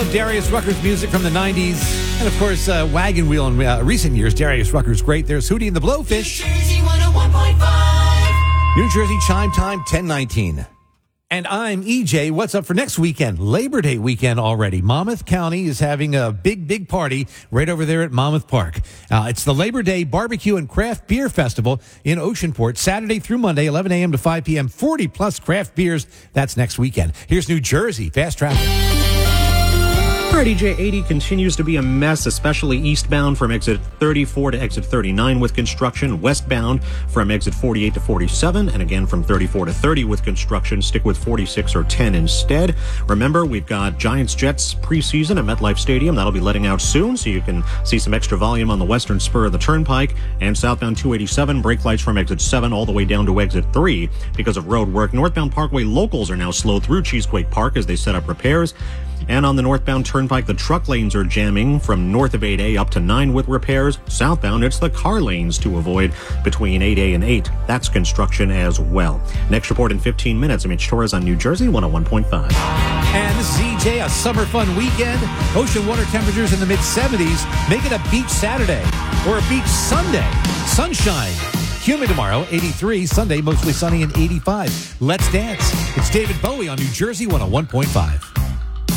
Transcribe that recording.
love Darius Rucker's music from the 90s. And, of course, Wagon Wheel in recent years. Darius Rucker's great. There's Hootie and the Blowfish. New Jersey 101.5. New Jersey Chime Time, 10:19. And I'm EJ. What's up for next weekend? Labor Day weekend already. Monmouth County is having a big party right over there at Monmouth Park. It's the Labor Day Barbecue and Craft Beer Festival in Oceanport, Saturday through Monday, 11 a.m. to 5 p.m. 40-plus craft beers. That's next weekend. Here's New Jersey Fast Traffic. All right, EJ, 80 continues to be a mess, especially eastbound from exit 34 to exit 39 with construction, westbound from exit 48 to 47, and again from 34 to 30 with construction. Stick with 46 or 10 instead. Remember, we've got Giants-Jets preseason at MetLife Stadium. That'll be letting out soon, so you can see some extra volume on the western spur of the Turnpike. And southbound 287, brake lights from exit 7 all the way down to exit 3 because of road work. Northbound Parkway locals are now slow through Cheesequake Park as they set up repairs. And on the northbound Turnpike, the truck lanes are jamming from north of 8A up to 9 with repairs. Southbound, it's the car lanes to avoid between 8A and 8. That's construction as well. Next report in 15 minutes. I'm Mitch Torres on New Jersey 101.5. And this is EJ, a summer fun weekend. Ocean water temperatures in the mid-70s. Make it a beach Saturday or a beach Sunday. Sunshine. Humid tomorrow, 83. Sunday, mostly sunny and 85. Let's dance. It's David Bowie on New Jersey 101.5.